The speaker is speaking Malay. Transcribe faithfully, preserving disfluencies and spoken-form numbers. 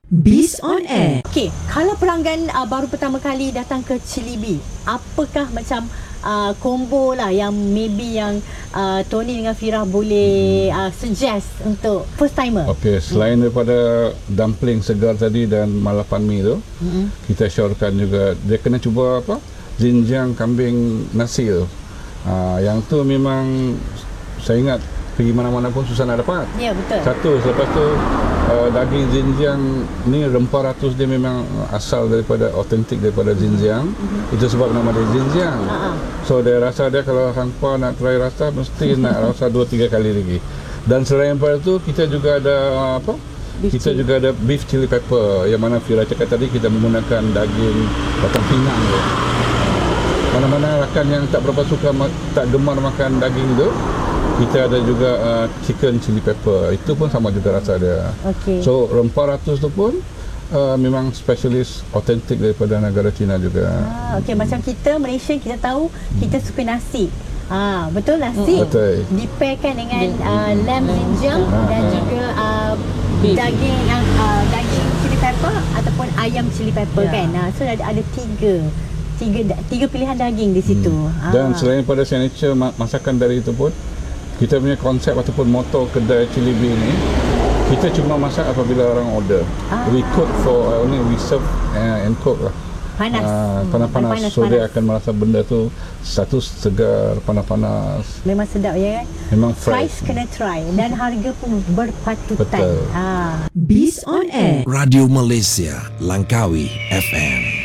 Biz on Air. Okey, kalau pelanggan uh, baru pertama kali datang ke Chili Bee, apakah macam uh, combo lah yang maybe yang uh, Tony dengan Fira boleh uh, suggest untuk first timer? Okey, selain hmm. daripada dumpling segar tadi dan malapan mi tu, hmm. kita syorkan juga dia kena cuba apa? Jinjang kambing nasi tu. Uh, yang tu memang saya ingat pergi mana-mana pun susah nak dapat. Ya, betul. Satu, selepas tu uh, daging Xinjiang ni rempah ratus dia memang asal daripada autentik daripada Xinjiang. Mm-hmm. Itu sebab nama dia Xinjiang. Uh-huh. So dia rasa dia kalau hampa nak try rasa mesti nak rasa dua tiga kali lagi. Dan selain daripada tu kita juga ada apa? Beef kita chili. juga ada beef chili pepper yang mana Fira cakap tadi kita menggunakan daging batang pinang tu. Mana-mana rakan yang tak berapa suka tak gemar makan daging tu, kita ada juga uh, chicken chili pepper. Itu pun sama juga rasa dia. Okay. So rempah ratus tu pun uh, memang spesialis autentik daripada negara China juga. Ah, okey, macam kita Malaysia kita tahu kita suka nasi. Ah, betul nasi. Betul. Dipairkan dengan uh, lamb Xinjiang dan juga uh, daging yang uh, daging chili pepper ataupun ayam chili pepper yeah. kan. Ah, so ada ada tiga tiga tiga pilihan daging di situ. Hmm. Ah. Dan selain pada signature masakan dari itu pun kita punya konsep ataupun moto kedai Chili Bee ni, kita cuma masak apabila orang order. Ah. We cook for uh, only we serve uh, and cook lah. Panas. Uh, panas-panas. Panas, so panas. dia akan merasa benda tu satu segar, panas-panas. Memang sedap ya kan? Memang fresh. Price kena try dan harga pun berpatutan. Betul. Ha. Biz on Air. Radio Malaysia, Langkawi F M.